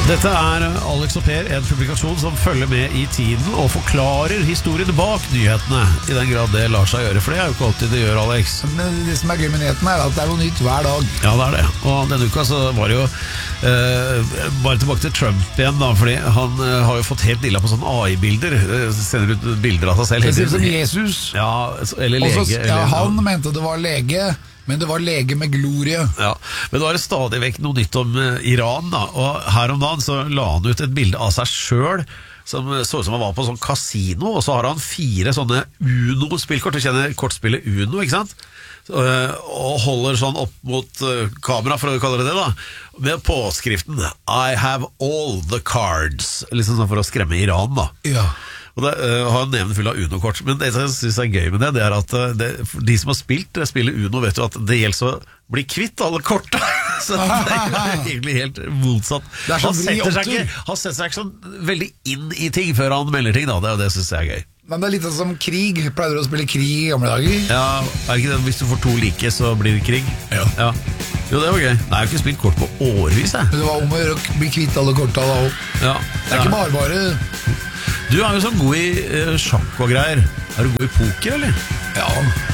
Dette Alex og Per, en publikasjon som følger med i tiden og forklarer historien bak nyhetene, i den grad det lar seg gjøre, for det jo ikke alltid det gjør, Alex. Men det som gøy med nyhetene at det noe nytt hver dag. Ja, det det. Og denne uka så var det jo bare tilbake til Trump igjen da, fordi han har jo fått helt dilla på sånne AI-bilder, sender ut bilder av seg selv. Det ser ut som Jesus. Ja, eller lege. Også, ja, han mente det var lege, men det var lege med glorie. Ja, men det var stadig vekk noe nytt om Iran da, og her om dagen så la han ut et bilde av seg selv som så ut som han var på sånn kasino, og så har han 4 sånne Uno-spillkort. Du kjenner kortspillet Uno, ikke sant? Og holder sånn opp mot kamera, for å kalle det da, med påskriften I have all the cards, liksom sånn for å skremme Iran da. Ja. Og det har en neven full av Uno-kort. Men det jeg synes gøy med det at de som har spilt spillet Uno, vet jo at det gjelder å bli kvitt alle korta. Så det jo egentlig helt motsatt. Han setter seg ikke sånn veldig inn i ting før han melder ting da. Det synes jeg gøy. Men det litt som krig. Pleier du å spille krig i gamle dager? Ja, ikke det? Hvis du får 2 like, så blir det krig. Ja. Jo, det var gøy. Jeg har ikke spilt kort på årvis, jeg. Men det var om å gjøre å bli kvitt alle korta da også. Ja. Det ikke bare. Du jo så god i sjakk og greier. Du god i poker, eller? Ja.